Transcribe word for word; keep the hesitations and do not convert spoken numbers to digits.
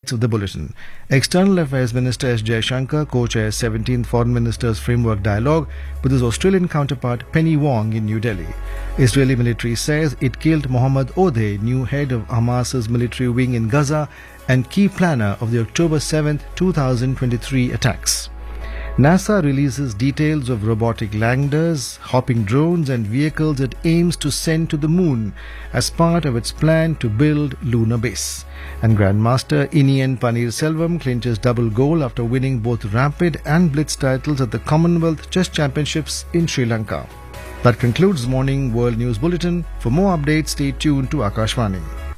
highlights of the bulletin. External Affairs Minister S. Jaishankar co-chairs seventeenth Foreign Ministers Framework Dialogue with his Australian counterpart Penny Wong in New Delhi. Israeli military says it killed Mohammad Odeh, new head of Hamas's military wing in Gaza and key planner of the October seventh, two thousand twenty-three attacks. NASA releases details of robotic landers, hopping drones and vehicles it aims to send to the moon as part of its plan to build lunar base. And Grandmaster Inian Paneerselvam clinches double gold after winning both rapid and blitz titles at the Commonwealth Chess Championships in Sri Lanka. That concludes Morning World News Bulletin. For more updates, stay tuned to Akashvani.